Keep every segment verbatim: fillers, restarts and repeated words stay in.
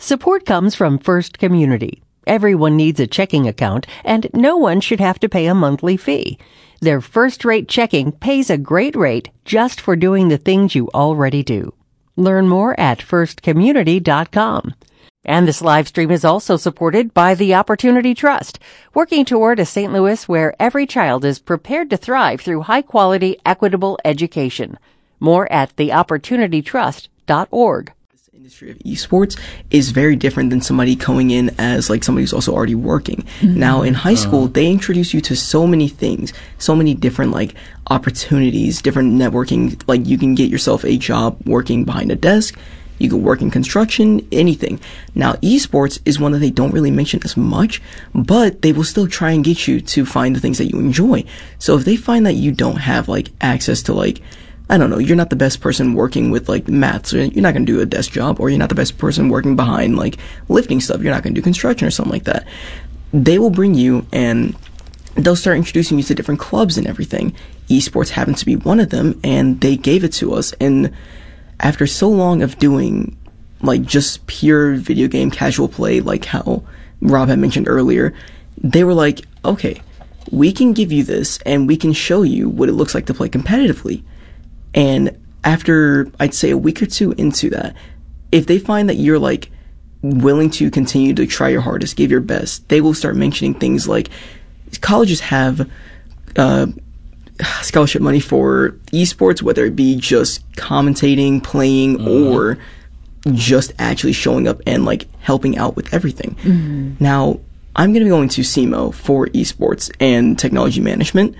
Support comes from First Community. Everyone needs a checking account, and no one should have to pay a monthly fee. Their first-rate checking pays a great rate just for doing the things you already do. Learn more at first community dot com. And this live stream is also supported by the Opportunity Trust, working toward a Saint Louis where every child is prepared to thrive through high-quality, equitable education. More at the opportunity trust dot org. Industry of esports is very different than somebody coming in as like somebody who's also already working. Mm-hmm. Now in high school, uh, they introduce you to so many things, so many different like opportunities, different networking. Like you can get yourself a job working behind a desk. You can work in construction, anything. Now esports is one that they don't really mention as much, but they will still try and get you to find the things that you enjoy. So if they find that you don't have like access to like I don't know, you're not the best person working with like math, so you're not going to do a desk job, or you're not the best person working behind like lifting stuff, you're not going to do construction or something like that. They will bring you and they'll start introducing you to different clubs and everything. Esports happens to be one of them, and they gave it to us. And after so long of doing like just pure video game casual play, like how Rob had mentioned earlier, they were like, okay, we can give you this and we can show you what it looks like to play competitively. And after, I'd say, a week or two into that, if they find that you're, like, willing to continue to try your hardest, give your best, they will start mentioning things like colleges have uh, scholarship money for esports, whether it be just commentating, playing, mm-hmm. or just actually showing up and, like, helping out with everything. Mm-hmm. Now, I'm going to be going to C M O for esports and technology management.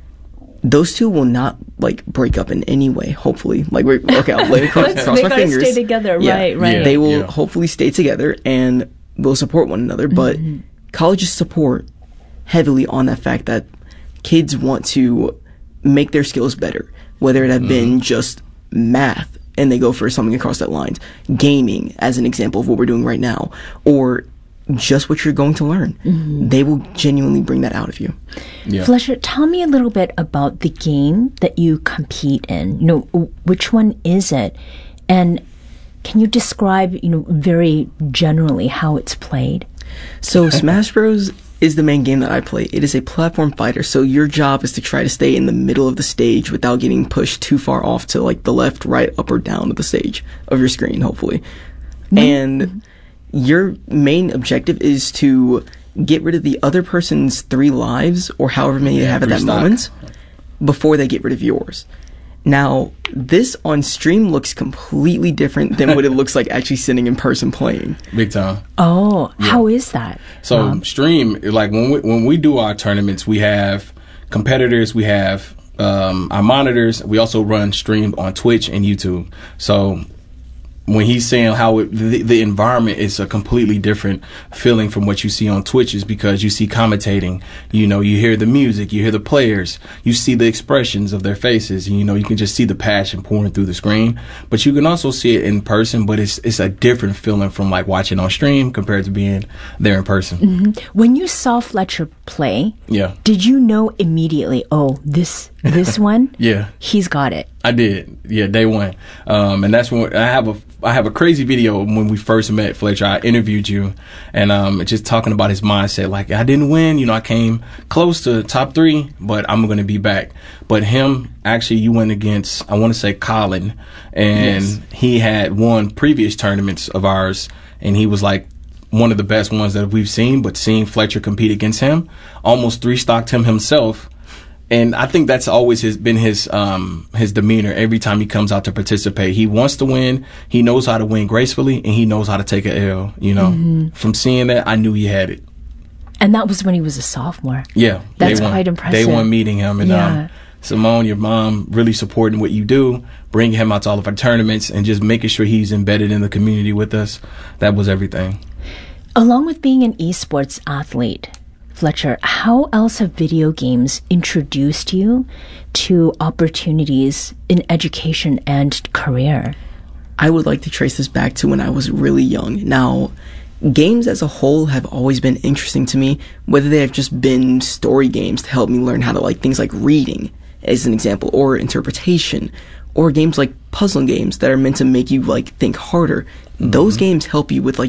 Those two will not like break up in any way. Hopefully, like we're okay. I'll lay it across, Let's, cross they my gotta fingers. Stay together, yeah. right? Right. Yeah. They will yeah. hopefully stay together and will support one another. But mm-hmm. colleges support heavily on that fact that kids want to make their skills better, whether it have mm-hmm. been just math and they go for something across that lines, gaming as an example of what we're doing right now, or just what you're going to learn. Mm-hmm. They will genuinely bring that out of you. Yeah. Fletcher, tell me a little bit about the game that you compete in. You know, which one is it? And can you describe, you know, very generally how it's played? So Smash Bros. Is the main game that I play. It is a platform fighter, so your job is to try to stay in the middle of the stage without getting pushed too far off to like the left, right, up, or down of the stage of your screen, hopefully. Mm-hmm. And your main objective is to get rid of the other person's three lives, or however many yeah, they have at that stock. moment, before they get rid of yours. Now, this on stream looks completely different than what it looks like actually sitting in person playing. Big time. Oh, yeah. How is that? So um, stream, like when we, when we do our tournaments, we have competitors, we have um, our monitors. We also run stream on Twitch and YouTube. So when he's saying how it, the, the environment is a completely different feeling from what you see on Twitch, is because you see commentating, you know, you hear the music, you hear the players, you see the expressions of their faces, and, you know, you can just see the passion pouring through the screen. But you can also see it in person, but it's it's a different feeling from like watching on stream compared to being there in person. Mm-hmm. When you saw Fletcher play, yeah, did you know immediately, oh, this this one, yeah, he's got it? I did, yeah, day one, um, and that's when I have a I have a crazy video when we first met, Fletcher. I interviewed you, and um, just talking about his mindset. Like, I didn't win, you know, I came close to top three, but I'm going to be back. But him, actually, you went against, I want to say, Colin, and yes. he had won previous tournaments of ours, and he was like one of the best ones that we've seen. But seeing Fletcher compete against him, almost three-stocked him himself. And I think that's always his, been his um, his demeanor every time he comes out to participate. He wants to win. He knows how to win gracefully, and he knows how to take an L. You know, mm-hmm. From seeing that, I knew he had it. And that was when he was a sophomore. Yeah, that's quite impressive. Day one meeting him, and yeah. um, Simone, your mom, really supporting what you do, bringing him out to all of our tournaments, and just making sure he's embedded in the community with us. That was everything. Along with being an esports athlete, Fletcher, how else have video games introduced you to opportunities in education and career? I would like to trace this back to when I was really young. Now, games as a whole have always been interesting to me, whether they have just been story games to help me learn how to like things like reading, as an example, or interpretation, or games like puzzle games that are meant to make you like think harder. Mm-hmm. Those games help you with like